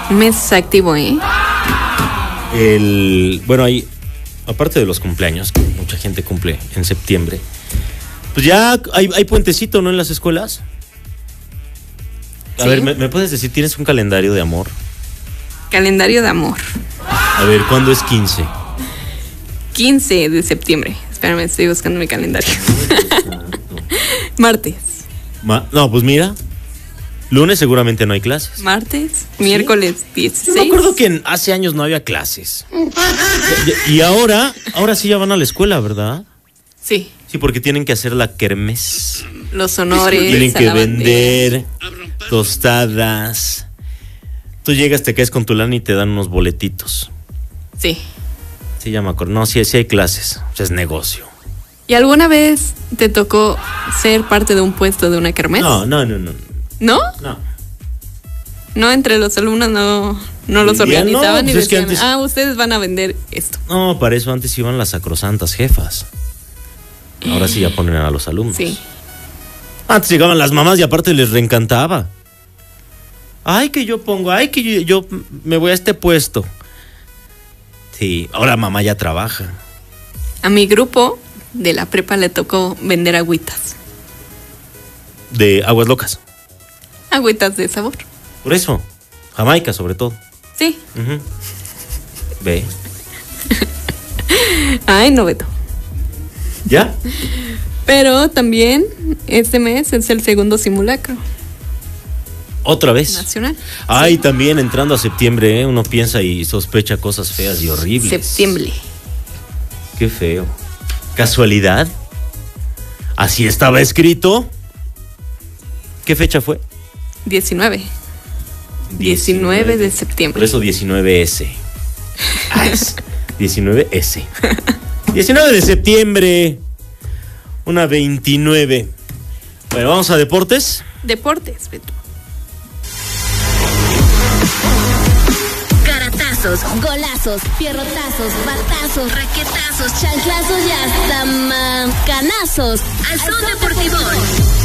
Mes activo, ¿eh? Bueno, ahí, aparte de los cumpleaños, que mucha gente cumple en septiembre, pues ya hay puentecito, ¿no? En las escuelas. A ver, ¿me puedes decir, tienes un calendario de amor? Calendario de amor. A ver, ¿cuándo es 15? 15 de septiembre. Espérame, estoy buscando mi calendario. Martes. No, pues mira. Lunes seguramente no hay clases. Martes, miércoles 16. Yo me acuerdo que hace años no había clases. Y ahora sí ya van a la escuela, ¿verdad? Sí. Sí, porque tienen que hacer la kermés. Los honores. Tienen que vender tostadas. Tú llegas, te caes con tu lana y te dan unos boletitos. Sí. Sí, ya me acuerdo. No, sí hay clases. O sea, es negocio. ¿Y alguna vez te tocó ser parte de un puesto de una kermés? No. ¿No? No. No, entre los alumnos no los organizaban y pues decían, es que antes... ustedes van a vender esto. No, para eso antes iban las sacrosantas jefas. Ahora sí ya ponen a los alumnos. Sí. Antes llegaban las mamás y aparte les reencantaba. Ay, que yo pongo, ay, que yo me voy a este puesto. Sí, ahora mamá ya trabaja. A mi grupo de la prepa le tocó vender agüitas. De aguas locas. Agüitas de sabor. Por eso, Jamaica sobre todo. Sí. Uh-huh. Ve. Ay, no, Beto. ¿Ya? Pero también este mes es el segundo simulacro. ¿Otra vez? Nacional. Ay, sí. También entrando a septiembre, uno piensa y sospecha cosas feas y horribles. Septiembre. Qué feo. ¿Casualidad? ¿Así estaba escrito? ¿Qué fecha fue? 19 de septiembre. Por eso 19S. 19S. 19 de septiembre. Una 29. Bueno, vamos a deportes. Deportes, Beto. Caratazos, golazos, pierrotazos, batazos, raquetazos, chanclazos y hasta mancanazos. Al son deportivo.